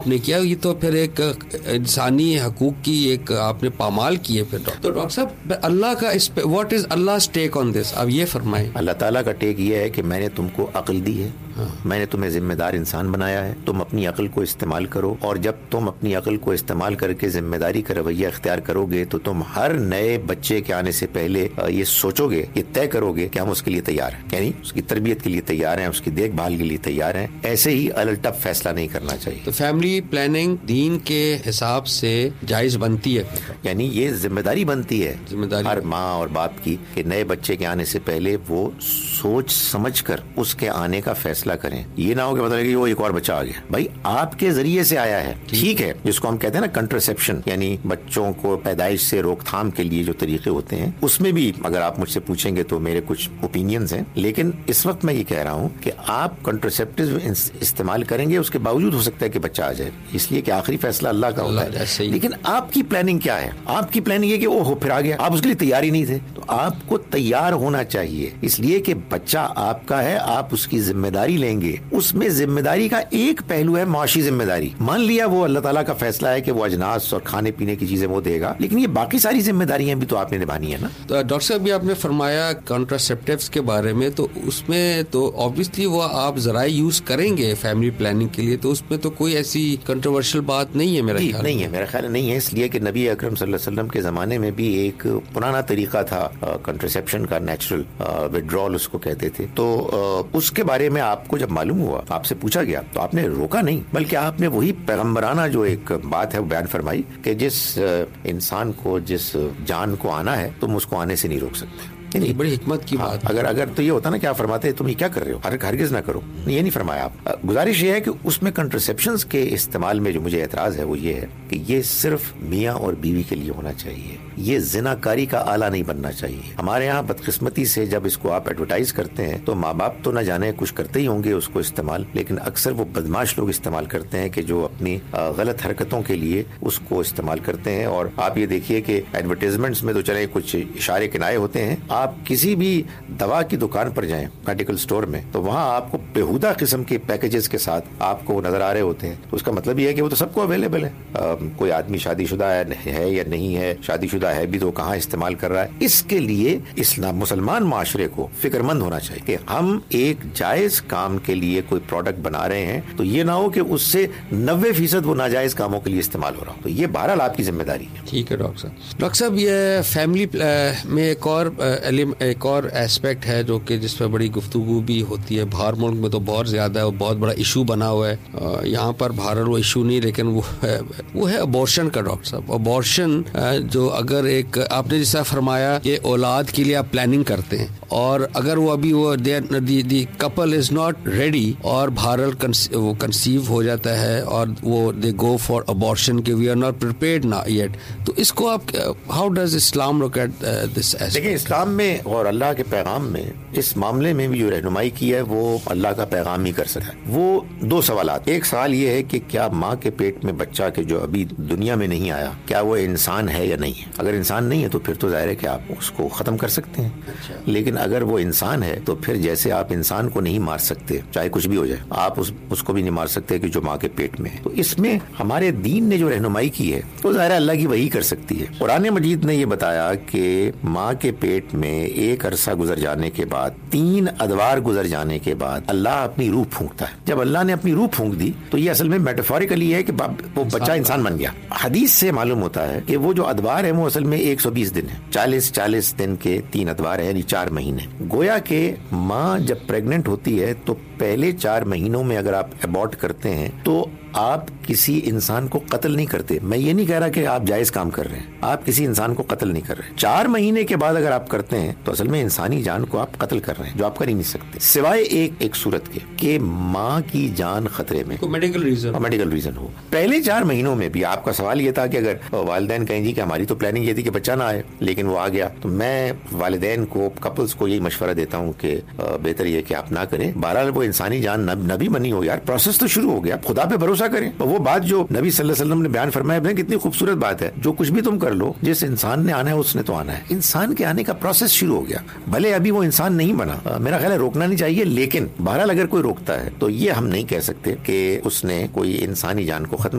نے کیا, یہ تو پھر ایک انسانی حقوق کی ایک آپ نے پامال کی ہے. پھر تو ڈاکٹر صاحب اللہ کا اس پہ واٹ از اللہ ٹیک آن دس, اب یہ فرمائیں. اللہ تعالیٰ کا ٹیک یہ ہے کہ میں نے تم کو عقل دی ہے, میں نے تمہیں ذمہ دار انسان بنایا ہے, تم اپنی عقل کو استعمال کرو, اور جب تم اپنی عقل کو استعمال کر کے ذمہ داری کا رویہ اختیار کرو گے تو تم ہر نئے بچے کے آنے سے پہلے یہ سوچو گے, یہ طے کرو گے کہ ہم اس کے لیے تیار ہیں, یعنی اس کی تربیت کے لیے تیار ہیں, اس کی دیکھ بھال کے لیے تیار ہیں. ایسے ہی الٹپ فیصلہ نہیں کرنا چاہیے. تو فیملی پلاننگ دین کے حساب سے جائز بنتی ہے, یعنی یہ ذمہ داری بنتی ہے ہر ماں اور باپ کی کہ نئے بچے کے آنے سے پہلے وہ سوچ سمجھ کر اس کے آنے کا فیصلہ کریں. یہ نہ ہو کہ مطلب کہ وہ ایک اور بچہ آ گیا, بھائی آپ کے ذریعے سے آیا ہے, ٹھیک ہے, جس کو ہم کہتے ہیں نا کنٹرسیپشن, یعنی بچوں کو پیدائش سے روک تھام کے لیے جو طریقے ہوتے ہیں, اس میں بھی اگر آپ مجھ سے پوچھیں گے تو میرے کچھ اوپینینز ہیں, لیکن اس وقت میں یہ کہہ رہا ہوں کہ آپ کنٹرسیپٹیو استعمال کریں گے, اس کے باوجود ہو سکتا ہے کہ بچہ آ جائے, اس لیے کہ آخری فیصلہ اللہ کا ہوتا ہے. لیکن آپ کی پلاننگ کیا ہے؟ آپ کی پلاننگ یہ کہ وہ پھر آ گیا, آپ اس کے لیے تیار ہی نہیں تھے. تو آپ کو تیار ہونا چاہیے, اس لیے کہ بچہ آپ کا ہے, آپ اس کی ذمہ داری لیں گے. اس میں ذمہ داری کا ایک پہلو ہے معاشی ذمہ داری. مان لیا وہ اللہ تعالیٰ کا فیصلہ ہے کہ وہ اجناس اور کھانے پینے کی چیزیں وہ دے گا, لیکن یہ باقی ساری ذمہ داریاں بھی تو آپ نے نبھانی ہے نا. تو ڈاکٹر صاحب بھی آپ نے فرمایا کنٹراسیپٹیوز کے بارے میں, تو اس میں تو آبویسلی وہ آپ ذرائع یوز کریں گے فیملی پلاننگ کے لیے, تو اس میں تو کوئی ایسی کنٹروورشل بات نہیں ہے میرا خیال نہیں ہے, میرا خیال نہیں ہے, اس لیے کہ نبی اکرم صلی اللہ علیہ وسلم کے زمانے میں بھی ایک پرانا طریقہ تھا کنٹرسیپشن کا, نیچرل وڈرال اس کو کہتے تھے. تو اس کے بارے میں آپ کو جب معلوم ہوا, آپ سے پوچھا گیا, تو آپ نے روکا نہیں, بلکہ آپ نے وہی پیغمبرانہ جو ایک بات ہے وہ بیان فرمائی کہ جس انسان کو, جس جان کو آنا ہے, تم اس کو آنے سے نہیں روک سکتے. بڑی حکمت کی بات. اگر تو یہ ہوتا نا کیا فرماتے تم یہ کیا کر رہے ہو, ہرگز نہ کرو, یہ نہیں فرمایا. آپ گزارش یہ ہے کہ اس میں کنٹرسیپشنز کے استعمال میں جو مجھے اعتراض ہے وہ یہ ہے کہ یہ صرف میاں اور بیوی کے لیے ہونا چاہیے, یہ زناکاری کا آلہ نہیں بننا چاہیے. ہمارے یہاں بدقسمتی سے جب اس کو آپ ایڈورٹائز کرتے ہیں تو ماں باپ تو نہ جانے کچھ کرتے ہی ہوں گے اس کو استعمال, لیکن اکثر وہ بدماش لوگ استعمال کرتے ہیں کہ جو اپنی غلط حرکتوں کے لیے اس کو استعمال کرتے ہیں. اور آپ یہ دیکھیے کہ ایڈورٹائزمنٹس میں تو چلے کچھ اشارے کنائے ہوتے ہیں, آپ کسی بھی دوا کی دکان پر جائیں, میڈیکل سٹور میں, تو وہاں آپ کو بےہودہ قسم کے پیکیجز کے ساتھ آپ کو نظر آ رہے ہوتے ہیں. تو اس کا مطلب یہ ہے کہ وہ تو سب کو اویلیبل ہے. کوئی آدمی شادی شدہ ہے یا نہیں ہے, شادی شدہ ہے بھی تو کہاں استعمال کر رہا ہے. اس کے لیے اسلام مسلمان معاشرے کو فکر مند ہونا چاہیے کہ ہم ایک جائز کام کے لیے کوئی پروڈکٹ بنا رہے ہیں تو یہ نہ ہو کہ اس سے 90% وہ ناجائز کاموں کے لیے استعمال ہو رہا ہو. تو یہ بہرحال آپ کی ذمہ داری ہے. ٹھیک ہے ڈاکٹر صاحب. ڈاکٹر صاحب یہ فیملی میں ایک اور ایسپیکٹ ہے جو کہ جس پہ بڑی گفتگو بھی ہوتی ہے, باہر ملک میں تو بہت زیادہ ہے, وہ بہت بڑا ایشو بنا ہوا ہے. یہاں پر بھارت وہ ایشو نہیں, لیکن وہ ہے ابورشن کا. ڈاکٹر صاحب ابورشن جو اگر ایک آپ نے جیسا فرمایا کہ اولاد کے لیے آپ پلاننگ کرتے ہیں, اور اگر وہ ابھی وہ دی کپل از ناٹ ریڈی اور بھارت وہ کنسیو ہو جاتا ہے اور وہ دے گو فار ابورشن کہ we are not prepared yet, تو اس کو آپ how does Islam look at this? دیکھیں اسلام میں اور اللہ کے پیغام میں اس معاملے میں بھی جو رہنمائی کی ہے وہ اللہ کا پیغام ہی کر سکتا ہے. وہ دو سوالات, ایک سوال یہ ہے کہ کیا ماں کے پیٹ میں بچہ کے جو ابھی دنیا میں نہیں آیا کیا وہ انسان ہے یا نہیں ہے. اگر انسان نہیں ہے تو پھر تو ظاہر ہے کہ آپ اس کو ختم کر سکتے ہیں, لیکن اگر وہ انسان ہے تو پھر جیسے آپ انسان کو نہیں مار سکتے چاہے کچھ بھی ہو جائے, آپ اس کو بھی نہیں مار سکتے کہ جو ماں کے پیٹ میں ہے. تو اس میں ہمارے دین نے جو رہنمائی کی ہے وہ ظاہر اللہ کی وحی کر سکتی ہے. قرآن مجید نے یہ بتایا کہ ماں کے پیٹ میں ایک عرصہ گزر جانے کے بعد, 3 ادوار گزر جانے کے بعد اللہ اپنی روح پھونکتا ہے. جب اللہ نے اپنی روح پھونک دی تو یہ اصل میں میٹافوریکلی ہے کہ وہ بچہ انسان بن گیا. حدیث سے معلوم ہوتا ہے کہ وہ جو ادوار ہیں وہ اصل میں 120 دن ہے, 40 دن کے 3 ادوار ہیں, یعنی 4 مہینے. گویا کہ ماں جب پریگننٹ ہوتی ہے تو پہلے 4 مہینوں میں اگر آپ ابورٹ کرتے ہیں تو آپ کسی انسان کو قتل نہیں کرتے. میں یہ نہیں کہہ رہا کہ آپ جائز کام کر رہے ہیں, آپ کسی انسان کو قتل نہیں کر رہے. 4 مہینے کے بعد اگر آپ کرتے ہیں تو اصل میں انسانی جان کو آپ قتل کر رہے ہیں, جو آپ کر ہی نہیں سکتے سوائے ایک صورت کے کہ ماں کی جان خطرے میں, میڈیکل ریزن ہو. پہلے 4 مہینوں میں بھی آپ کا سوال یہ تھا کہ اگر والدین کہیں جی کہ ہماری تو پلاننگ یہ تھی کہ بچہ نہ آئے لیکن وہ آ گیا, تو میں والدین کو, کپلز کو یہی مشورہ دیتا ہوں کہ بہتر یہ کہ آپ نہ کریں. بہرحال وہ انسانی جان نبی بنی ہو, یار پروسیس تو شروع ہو گیا, خدا پہ بھروسہ کریں. وہ بات جو نبی صلی اللہ علیہ وسلم نے بیان فرمایا کتنی خوبصورت بات ہے, جو کچھ بھی تم کر لو, جس انسان نے آنا ہے اس نے تو آنا ہے. انسان کے آنے کا پروسیس شروع ہو گیا, بھلے ابھی وہ انسان نہیں بنا. میرا خیال ہے روکنا نہیں چاہیے, لیکن بہرحال اگر کوئی روکتا ہے تو یہ ہم نہیں کہہ سکتے کہ اس نے کوئی انسانی جان کو ختم